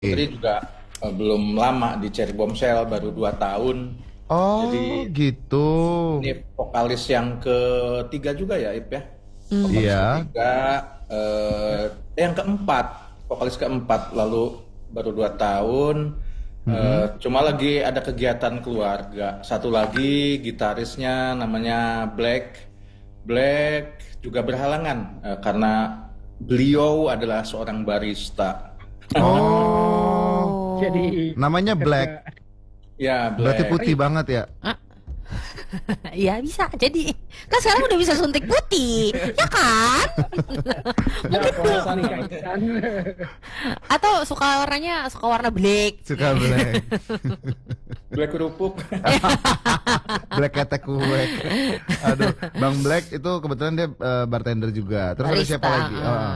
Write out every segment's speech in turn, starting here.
Putri juga belum lama di Cherry Bombshell, baru 2 tahun. Oh, Jadi gitu. ini vokalis yang ketiga juga ya, Ip ya. Vokalis Iya. ketiga, yang keempat, vokalis keempat, lalu baru 2 tahun. Cuma lagi ada kegiatan keluarga. Satu lagi gitarisnya namanya Black. Black juga berhalangan karena beliau adalah seorang barista. Oh, Jadi namanya Black. kerja Ya, Berarti Black. putih banget ya? Ah, ya bisa jadi kan sekarang udah bisa suntik putih ya kan Ya, kok sana. nikah di sana. atau suka warna black. Suka Black. Black kerupuk. Black ketek kue. Aduh, Bang Black itu kebetulan dia bartender juga. Terus ada Barista, siapa lagi?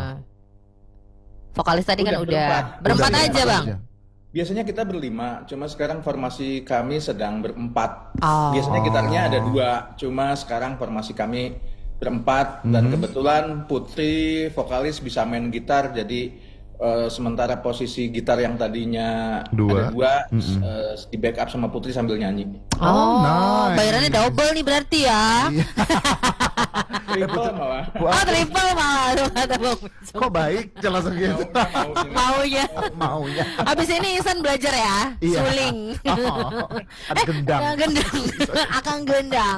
vokalis tadi kan Udah udah berempat. berempat Udah, aja berempat bang. aja. Biasanya kita berlima, cuma sekarang formasi kami sedang berempat. Oh. Biasanya gitarnya ada 2, cuma sekarang formasi kami berempat. Dan kebetulan Putri vokalis bisa main gitar, jadi sementara posisi gitar yang tadinya Dua. ada 2 di backup sama Putri sambil nyanyi. Oh, nice. bayarannya double nih berarti ya. Iya. Triple malah. Oh, triple malah tuh kata Bang Ucok. Kok baik? Langsung gitu. Maunya. Maunya. Habis ini Ihsan belajar ya, Iya. suling. Oh, ada gendang. Gendang. Akan gendang.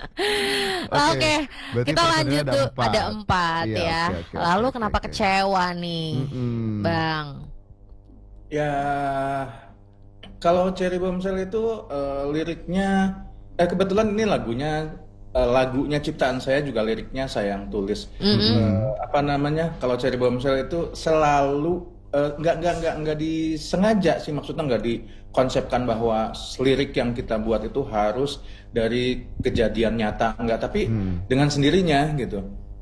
Oke, Berarti kita personilnya lanjut ada tuh. empat. Ada 4 Iya, ya. oke, Lalu oke, kenapa oke. kecewa nih, Mm-mm. Bang? Ya, kalau Cherry Bombshell itu liriknya, kebetulan ini lagunya ciptaan saya juga liriknya saya yang tulis. Apa namanya? Kalau Cherry Bombshell itu selalu nggak disengaja sih, maksudnya nggak dikonsepkan bahwa lirik yang kita buat itu harus dari kejadian nyata, nggak, tapi dengan sendirinya gitu.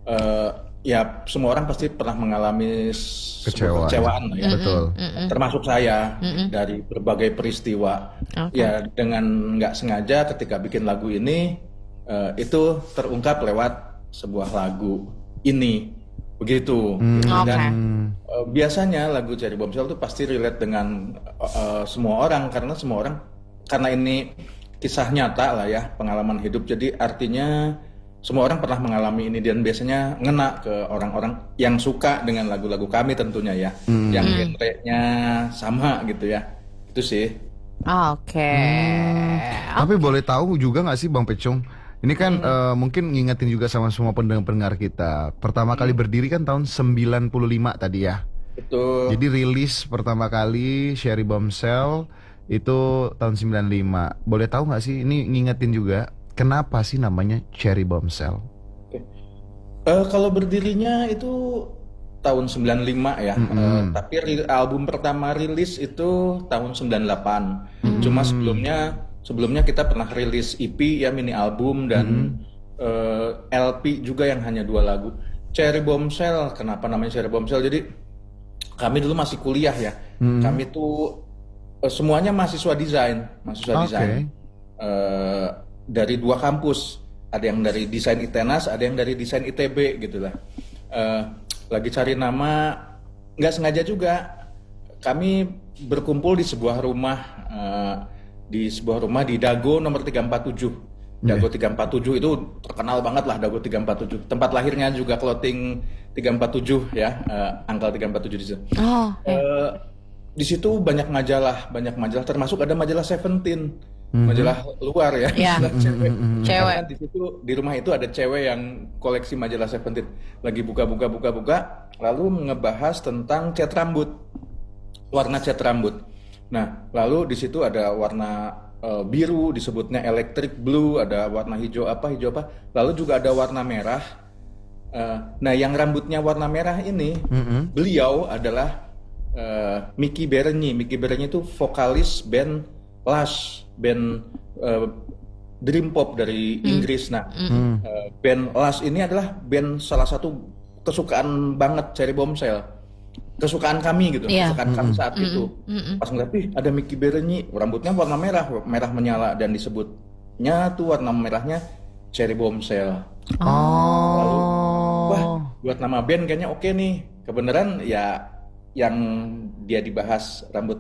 Ya semua orang pasti pernah mengalami sebuah kekecewaan lah ya. Betul. Termasuk saya dari berbagai peristiwa. Oke. Ya dengan nggak sengaja ketika bikin lagu ini itu terungkap lewat sebuah lagu ini, begitu. Dan biasanya lagu Cherry Bombshell itu pasti relate dengan semua orang, karena ini kisah nyata lah ya, pengalaman hidup. Jadi artinya semua orang pernah mengalami ini, dan biasanya ngena ke orang-orang yang suka dengan lagu-lagu kami tentunya ya, yang genre-nya sama gitu ya. Itu sih. Oke. Tapi boleh tahu juga nggak sih Bang Pecung? Ini kan mungkin ngingetin juga sama semua pendengar kita. Pertama kali berdiri kan tahun 95 tadi ya. Betul. Jadi rilis pertama kali Cherry Bombshell itu tahun 95. Boleh tahu nggak sih, ini ngingetin juga, kenapa sih namanya Cherry Bombshell? Kalau berdirinya itu tahun 95 ya. Tapi album pertama rilis itu tahun 98. Cuma sebelumnya kita pernah rilis EP ya, mini album, dan LP juga yang hanya 2 lagu. Cherry Bombshell, kenapa namanya Cherry Bombshell? Jadi kami dulu masih kuliah ya. Kami tuh semuanya mahasiswa desain. Dari 2 kampus. Ada yang dari desain ITENAS, ada yang dari desain ITB gitu lah. Lagi cari nama, nggak sengaja juga kami berkumpul di sebuah rumah, di Dago nomor 347. Dago 347 itu terkenal banget lah, Dago 347. Tempat lahirnya juga clothing 347 ya, angka 347 di situ. Di situ banyak majalah termasuk ada majalah Seventeen. Majalah luar ya. Iya. Cewek. Cewek. Karena di situ, di rumah itu ada cewek yang koleksi majalah Seventeen. Lagi buka, lalu ngebahas tentang cat rambut, warna cat rambut. Nah, lalu di situ ada warna biru, disebutnya electric blue, ada warna hijau apa, lalu juga ada warna merah. Nah, yang rambutnya warna merah ini, beliau adalah Mickey Berenyi. Mickey Berenyi itu vokalis band Lush, band Dream Pop dari Inggris. Nah, band Lush ini adalah band salah satu kesukaan banget Cherry Bombshell. Kesukaan kami gitu, kesukaan kami saat itu. Pas ngeliat, ada Mickey Berenyi, rambutnya warna merah menyala, dan disebutnya tuh warna merahnya Cherry Bombshell. Lalu, wah, buat nama band kayaknya oke nih. Kebenaran ya yang dia dibahas rambut